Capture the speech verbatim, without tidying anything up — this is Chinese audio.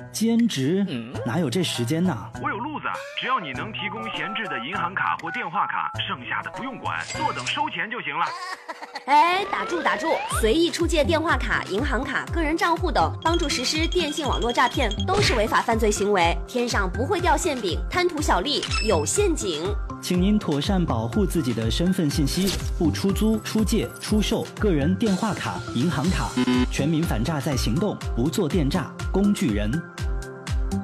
兼职？哪有这时间呢？ 我有路子，只要你能提供闲置的银行卡或电话卡，剩下的不用管，坐等收钱就行了。 哎，打住打住！随意出借电话卡、银行卡、个人账户等，帮助实施电信网络诈骗，都是违法犯罪行为。天上不会掉馅饼，贪图小利有陷阱。 请您妥善保护自己的身份信息，不出租、出借、出售个人电话卡、银行卡。全民反诈在行动，不做电诈工具人。